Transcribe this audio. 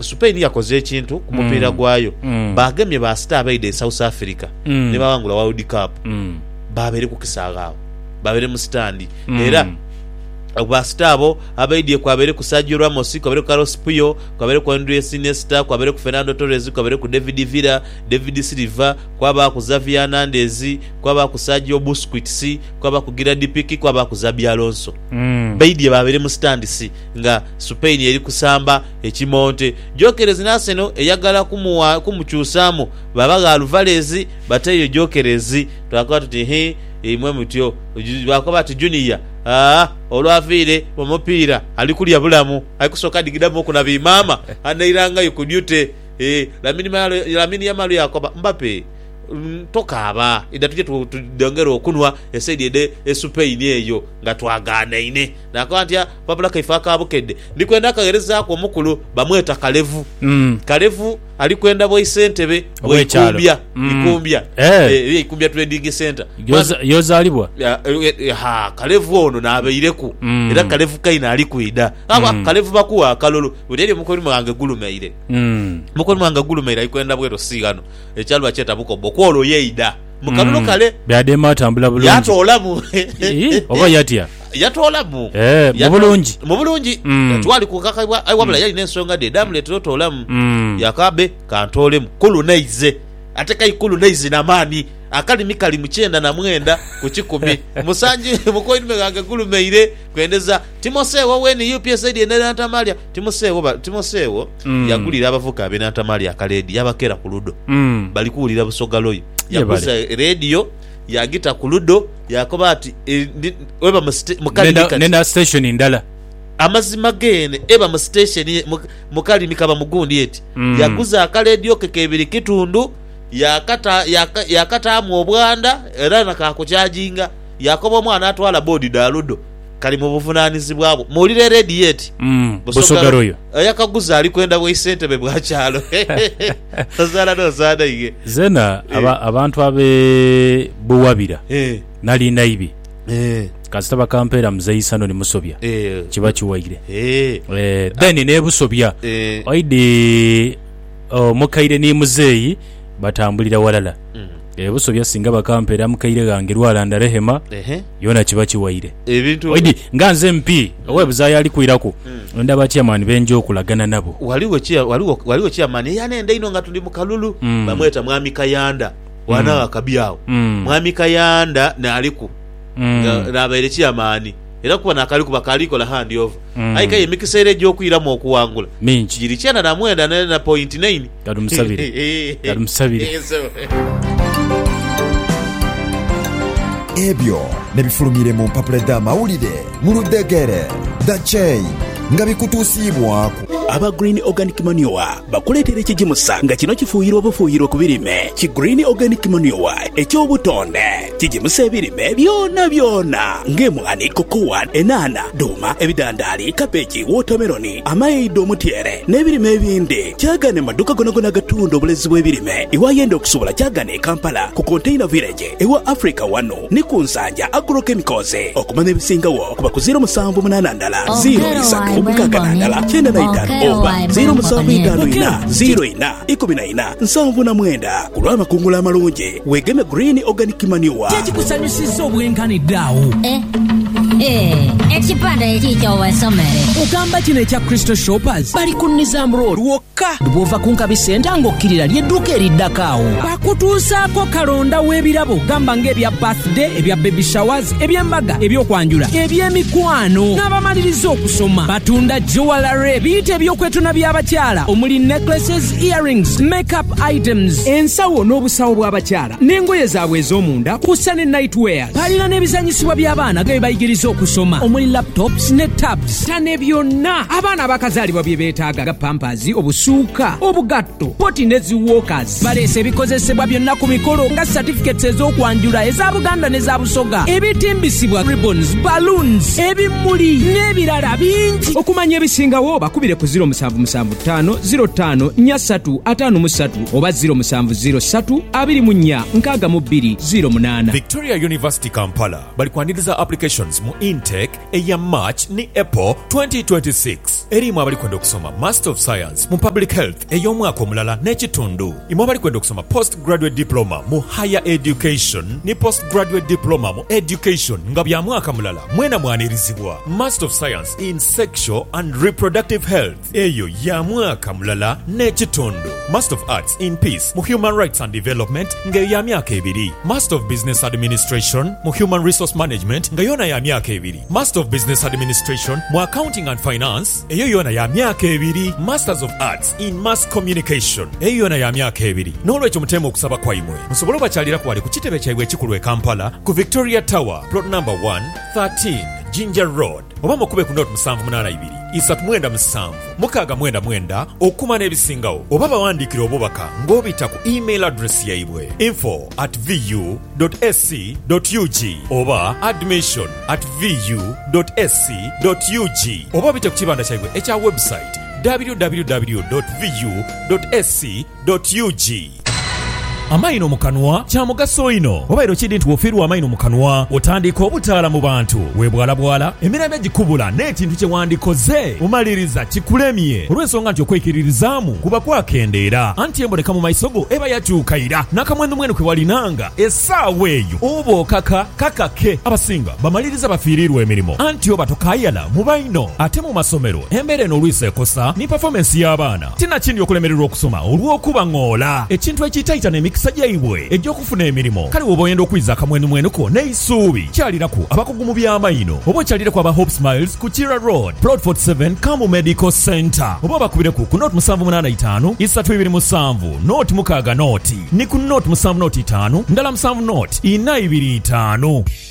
Spain yakoze ekintu ku mupiira gwayo bagemye ba star baide South Africa ne bawangula World Cup babere ku kisagaawo babere mu stand era abastabo abaidie kwabere ku Sergio Ramos kwabere ku Carlos Puyo kwabere ku Andres Iniesta kwabere ku Fernando Torres kwabere ku David Villa David Silva kwaba ku Xavi Hernandez kwaba ku Sergio Busquets kwaba ku Gerard Pique kwaba ku Xabi Alonso baidie babere mu stand si nga Spain eri kusamba ekimonte Jokeres Arsenal eyagala kumukyusamu babaga Alvarez batayo Jokeres twakwa tuti imwe mutyo bakoba ati Junior olwavire omupiira ali kulya bulamu ayikusoka digidamu kuna bimama anairanga yukudute Lamine Yamal yakoba Mbappe tokaba idatuje tudongero okunwa esaidide Spain eyo nga twagana ine nakwantia papula kaifaka abukedde ndikwenda kagereza ko mukulu bamweta Kalevu alikwenda boy Sentebe ikumbya ikumbya trading center yozalibwa Kalevu ono nabeireku era Kalevu kaina ali kuida Kalevu bakuwa kalolo udeli mukoli mwange gulumeire mukoli mwange gulumeire alikwenda bwero sigano ekyalwa cheta buko bokolo yeida mukalolo kale byadema atambula bulungi yatolamu oba yatia yatolamu mu bulungi twali kukakabwa aiwabula yali nensonga de damle totolamu yakabe kantolemu colonize ateka icolonize na mani akali mikali muchenda na mwenda ku 10 musanji mukoyi megange gulumeire kwendeza Timosewo weni UPS aidi ena Tamalia Timosewo yagulira abavuka abena Tamalia kaledi yabakera ku ludo bali kuulira busogaloyo yakuza radio yagita ku ludo yakoba ati weba mukali nena station indala amazima gene eba mu station mukali mikaba mugundi eti yakuza akaledio kekebiri kitundu yakata mu obwanda era nakakuchajinga yakoba mwana atwala body daludo kali mu buvunanizibwabo mulire radiate busogaroyo yakaguza ali kwenda bwe Sentebe bwachalo azala dozada ige zena abantu abe buwabira nali naibi kasitaba kampera muzeyisano ni musobya kiba kiwaire then ne busobya oide mukaire ni muzeyi batambulira walala busobya singa bakampera mukaire gange Rwanda rehema yona kiba kiwaire ebintu oidi nganze MP owebuzayo ali kuirako ndaba chairman benje okulagana nabo waliwo chairman yanende ino nga tundi mukalulu bamweta Mwami Kayanda wana wakabyao Mwami Kayanda na aliku nabaire chairman era kuba nakaliku bakaliko la hand over aika yemikisere gyo kuiramu okuwangula minchi jiri chana na mwenda na point 9 kadumusabire ebyo nebifulumire mu mpapula z'amawulire mu Ludegere The Chain nga bikutuusibwako aba Green Organic Manure bakuleetera ekigimusa nga kino kifuuyirwa obufuuyiro ku birime ki Green Organic Manure ekyobutonde kigimusa ebirime byonna ng'emwani, kokowa, enana, duma, ebidandaali, kabeji, watermeloni, amayeido, omutyere n'ebirime ebindi. Kyagane maduka gonagona gatunda obulezi bw'ebirime iwayenda okusobola kyagane Kampala ku Container Village ewa Africa wano ne ku Nsanja Agrochemicals okumanya ebisingawo kuba ku 0782 0 oba 0754 kulwa makungula amalungi wegeme Green Organic Manure tekikusanyusiza obwenkaniddeawo ekipande ekikyo wasomere ogamba kino ekya Crystal Shoppers bali ku Nizam Road wokka bw'ova ku Nkabi Center ng'okkirira ly'edduuka eriddakaawo bakutuusaako kalonda w'ebirabo gamba ng'ebya birthday ebya baby showers eby'embaga ebyokwanjula eby'emikwano n'abamaliriza okusoma batunda jewelry biyite ebyokwetuna by'abakyala omuli necklaces, earrings, makeup items, ensawo n'obusawo bw'abakyala n'engoye zaabwe ez'omunda kussa ne nightwear balina n'ebizanyisibwa by'abaana ge bayigiriza okusoma omuli laptops ne tabs tane byonna abaana bakazaalibwa bye beetaaga ga pampers obusuuka obugatto poti ne ziwokers baleese ebikozesebwa byonna ku mikolo nga certificates ez'okwanjula eza Buganda n'eza Busoga ebitimbisibwa ribbons balloons ebimuli n'ebirala bingi okumanya ebisingawo bakubire ku 0775054353 oba 0703246208 Victoria University Kampala bali kwandiriza applications mu intake eya March ni April 2026 erimu abali kwenda okusoma Master of Science mu Public Health ey'omwaka omulala n'ekitundu, imu abali kwenda okusoma Postgraduate Diploma mu Higher Education ni Postgraduate Diploma mu Education nga bya mwaka mulala mwena mwanirizibwa. Master of Science in Sexual and Reproductive Health eyo ya mwaka mulala n'ekitundu. Master of Arts in Peace mu Human Rights and Development nga ya myaka 2. Master of Business Administration mu Human Resource Management nga yona ya myaka 2. Master of Business Administration mu Accounting and Finance eyo yona ya myaka 2. Masters of Arts in Mass Communication eyo yona ya myaka 2. N'olwekyo mutema okusaba kwaimwe musobole bakyalira ku wali ku kitebe kyabwe ekikulu e Kampala ku Victoria Tower plot number 113 Ginger Road oba mukube ku note 782 397 697 okuma n'ebisingawo oba bawandikira obubaka ng'obita ku email address yaibwe info@vu.sc.ug oba admission@vu.sc.ug oba bite ku kibanda kyaibwe ekya website www.vu.sc.ug. Amaino mu kanwa kya mugaso ino obairo kidi nti wofiirwa amaino mu kanwa otandika obutaala mu bantu webwalabwala emirembe gikubula n'ekintu kye wandikoze omaliriza kikulemye olw'ensonga nti okwekiririzaamu kuba kwakendeera anti emboleka mu maiso go eba yakyukaira n'akamwenu mwenu kwe walinanga essaawa eyo oba okaka kakake abasinga bamaliriza bafiirirwa emirimu anti oba tokayala mu baino ate mu masomero embeera eno olwisa ekosa ni performance y'abaana tinakindi okulemererwa okusoma olw'okuba ng'ola ekintu ekiyitaayita n'emikisa sajjaibwe egy'okufuna emirimu kale woba oyenda okwiza akamwenumwenuko n'eisuubi kyaliraku abakugu mu by'amaino oba okyaliraku aba Hope Smiles ku Kira Road Plot 47 Kamu Medical Center oba bakubireku ku note 785 327 note mukaaga note ni ku note 7 note 5 ndala 7 note 425.